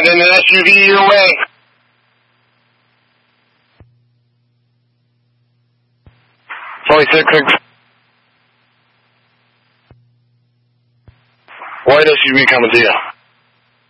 in an SUV your way. White SUV coming to you.